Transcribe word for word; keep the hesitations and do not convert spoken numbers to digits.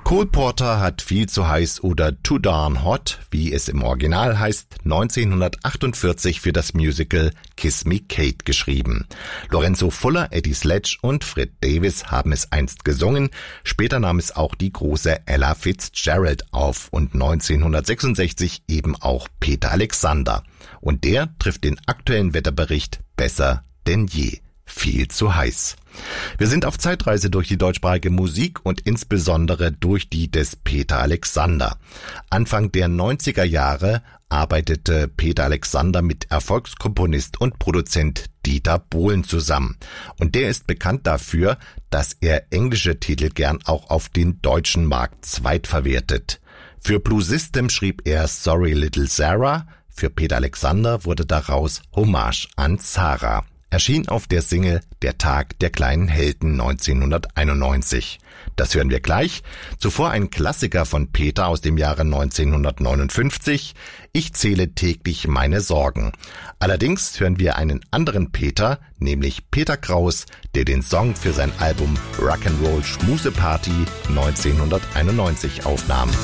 Cole Porter hat Viel zu heiß oder Too Darn Hot, wie es im Original heißt, neunzehnhundertachtundvierzig für das Musical Kiss Me Kate geschrieben. Lorenzo Fuller, Eddie Sledge und Fred Davis haben es einst gesungen. Später nahm es auch die große Ella Fitzgerald auf und neunzehnhundertsechsundsechzig eben auch Peter Alexander. Und der trifft den aktuellen Wetterbericht besser denn je. Viel zu heiß. Wir sind auf Zeitreise durch die deutschsprachige Musik und insbesondere durch die des Peter Alexander. Anfang der neunziger Jahre arbeitete Peter Alexander mit Erfolgskomponist und Produzent Dieter Bohlen zusammen. Und der ist bekannt dafür, dass er englische Titel gern auch auf den deutschen Markt zweitverwertet. Für Blue System schrieb er Sorry Little Sarah, für Peter Alexander wurde daraus Hommage an Sarah. Erschien auf der Single Der Tag der kleinen Helden neunzehnhunderteinundneunzig. Das hören wir gleich. Zuvor ein Klassiker von Peter aus dem Jahre neunzehnhundertneunundfünfzig. Ich zähle täglich meine Sorgen. Allerdings hören wir einen anderen Peter, nämlich Peter Kraus, der den Song für sein Album Rock'n'Roll Schmuseparty neunzehnhunderteinundneunzig aufnahm.